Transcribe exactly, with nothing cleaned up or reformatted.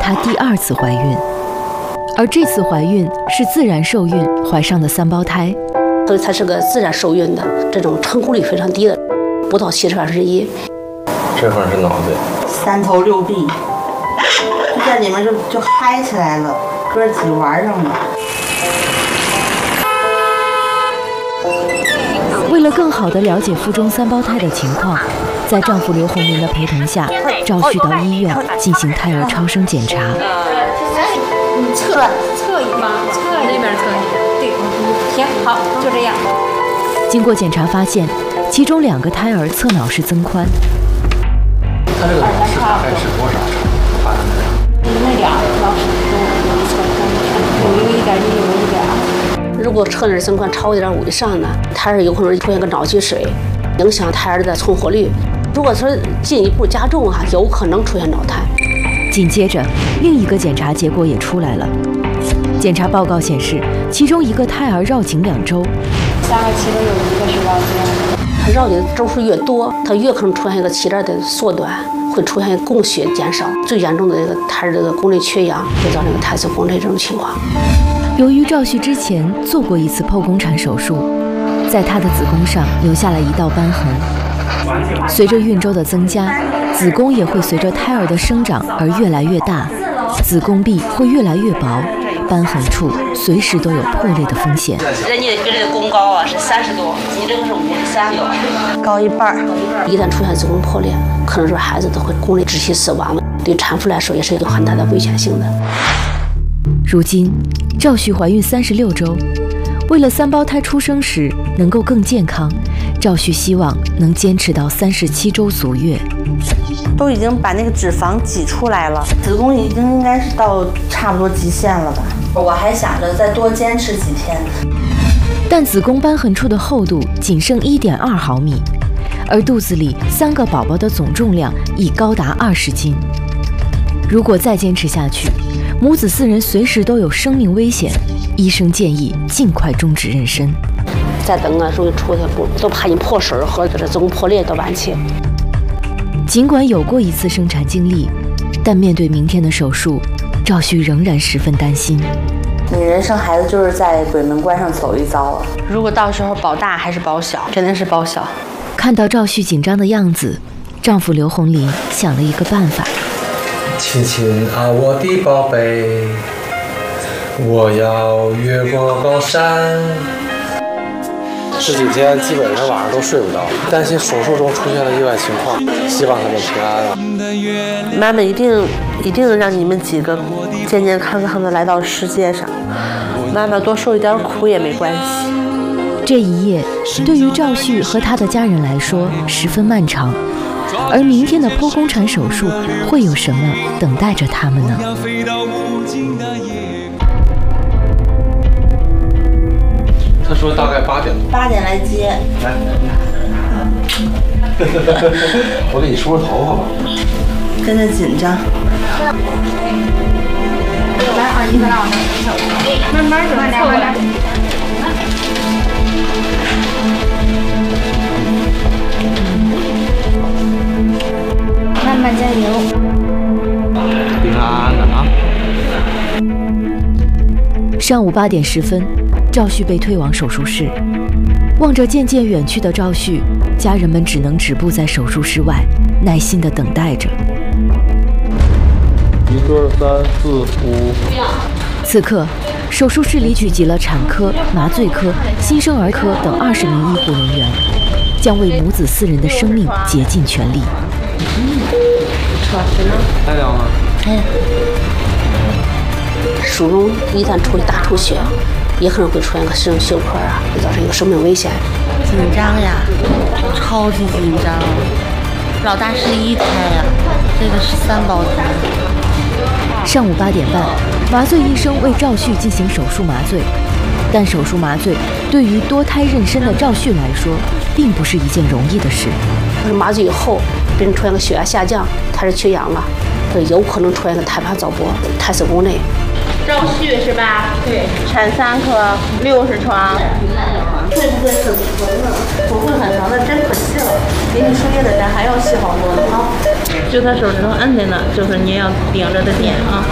她第二次怀孕，而这次怀孕是自然受孕怀上的三胞胎， 所以它是个自然受孕的，这种成功率非常低的，不到七十分之一。 这块是脑袋， 三头六臂，就在里面就就嗨起来了，哥几个玩上了。 为了更好地了解腹中三胞胎的情况，在丈夫刘洪林的陪同下，赵旭到医院进行胎儿超声检查。 侧侧一方，侧那边侧一点，对，行，好，就这样。 经过检查发现，其中两个胎儿侧脑室增宽。 他这个脑室大概是多少长？发生的那俩脑室都有一侧宽，有一个一点一，有一个一点二。 如果侧脑增宽超过一点五以上呢，胎儿有可能出现个脑积水，影响胎儿的存活率。如果说进一步加重哈、啊，有可能出现脑瘫。 紧接着，另一个检查结果也出来了。检查报告显示，其中一个胎儿绕颈两周， 三个脐轮有一个是绕颈。 它绕颈周数越多，它越可能出现一个脐带的缩短，会出现供血减少。最严重的这个胎儿这个宫内缺氧，会造成一个胎死腹中这种情况。 由于赵旭之前做过一次剖宫产手术，在他的子宫上留下了一道瘢痕。随着孕周的增加，子宫也会随着胎儿的生长而越来越大，子宫壁会越来越薄，瘢痕处随时都有破裂的风险。 人家别人的宫高啊是三十多，你这个是五十三多， 高一半。 一旦出现子宫破裂，可能说孩子都会宫内窒息死亡了，对产妇来说也是有很大的危险性的。 如今，赵旭怀孕三十六周，为了三胞胎出生时能够更健康，赵旭希望能坚持到三十七周足月。 都已经把那个脂肪挤出来了，子宫已经应该是到差不多极限了吧。我还想着再多坚持几天。 但子宫瘢痕处的厚度仅剩一点二毫米，而肚子里三个宝宝的总重量已高达二十斤。如果再坚持下去，母子四人随时都有生命危险，医生建议尽快终止妊娠。 再等啊，容易出现不都怕你破水和这子宫破裂的晚期。 尽管有过一次生产经历，但面对明天的手术，赵旭仍然十分担心。 你人生孩子就是在鬼门关上走一遭啊！如果到时候保大还是保小，肯定是保小。 看到赵旭紧张的样子，丈夫刘洪林想了一个办法。 亲亲啊，我的宝贝，我要越过高山。这几天基本上晚上都睡不着，担心手术中出现了意外情况，希望他们平安啊。 妈妈一定一定让你们几个健健康康的来到世界上，妈妈多受一点苦也没关系。 这一夜对于赵旭和他的家人来说十分漫长，而明天的剖宫产手术会有什么等待着他们呢？ 他说大概八点多。 八点来接。 来，我给你梳梳头发吧。 跟着紧张。 来，二姨，咱俩往那走，慢慢走，慢点，慢点。慢慢加油。 平安安的啊。 上午八点十分。赵旭被推往手术室，望着渐渐远去的赵旭，家人们只能止步在手术室外，耐心地等待着。 一个三四五。 此刻，手术室里聚集了产科、麻醉科、新生儿科等二十名医护人员，将为母子四人的生命竭尽全力。 太凉了。 哎。 术中一旦出现大出血，也可能会出现个生休克啊，会造成一个生命危险。 紧张呀，超级紧张。老大是一胎呀，这个是三胞胎。 上午八点半，麻醉医生为赵旭进行手术麻醉，但手术麻醉对于多胎妊娠的赵旭来说，并不是一件容易的事。 麻醉以后，病人出现个血压下降，胎儿缺氧了，有可能出现个胎盘早剥、胎死宫内。 赵旭是吧？对，产三科，六十床。 会不会很疼呢？不会很疼，那真可惜了。比你输液的针还要细好多呢啊！ 就他手指头摁在那，就是你要顶着的点啊。